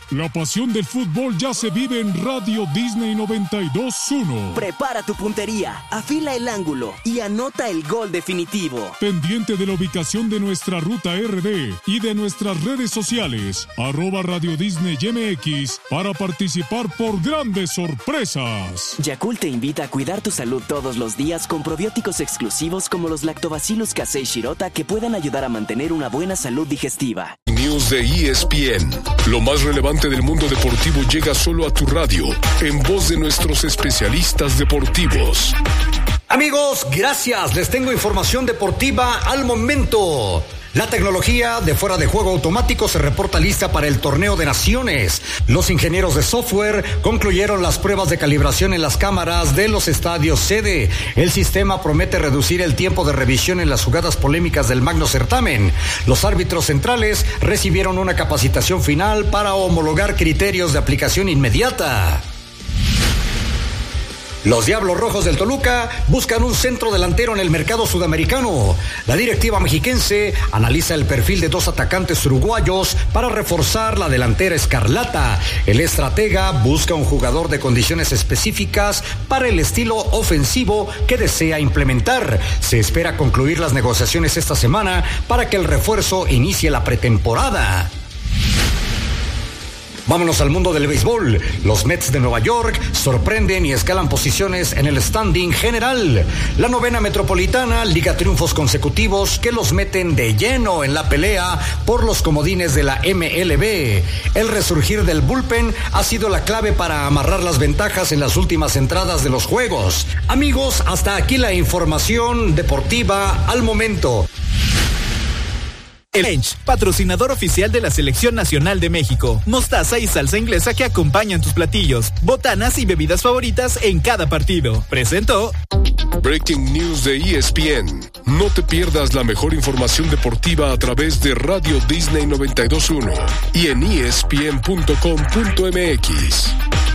La pasión del fútbol ya se vive en Radio Disney 92.1. Prepara tu puntería, afila el ángulo y anota el gol definitivo. Pendiente de la ubicación de nuestra ruta RD y de nuestras redes sociales, @Radio Disney MX, para participar por grandes sorpresas. Yakult te invita a cuidar tu salud todos los días con probióticos exclusivos como los Lactobacillus casei shirota que puedan ayudar a mantener una buena salud digestiva. News de ESPN. Lo más relevante del mundo deportivo llega solo a tu radio, en voz de nuestros especialistas deportivos. Amigos, gracias. Les tengo información deportiva al momento. La tecnología de fuera de juego automático se reporta lista para el Torneo de Naciones. Los ingenieros de software concluyeron las pruebas de calibración en las cámaras de los estadios sede. El sistema promete reducir el tiempo de revisión en las jugadas polémicas del magno certamen. Los árbitros centrales recibieron una capacitación final para homologar criterios de aplicación inmediata. Los Diablos Rojos del Toluca buscan un centro delantero en el mercado sudamericano. La directiva mexiquense analiza el perfil de 2 atacantes uruguayos para reforzar la delantera escarlata. El estratega busca un jugador de condiciones específicas para el estilo ofensivo que desea implementar. Se espera concluir las negociaciones esta semana para que el refuerzo inicie la pretemporada. Vámonos al mundo del béisbol. Los Mets de Nueva York sorprenden y escalan posiciones en el standing general. La 9ª Metropolitana liga triunfos consecutivos que los meten de lleno en la pelea por los comodines de la MLB. El resurgir del bullpen ha sido la clave para amarrar las ventajas en las últimas entradas de los juegos. Amigos, hasta aquí la información deportiva al momento. El Ranch, patrocinador oficial de la Selección Nacional de México. Mostaza y salsa inglesa que acompañan tus platillos. Botanas y bebidas favoritas en cada partido. Presentó Breaking News de ESPN. No te pierdas la mejor información deportiva a través de Radio Disney 92.1 y en ESPN.com.mx.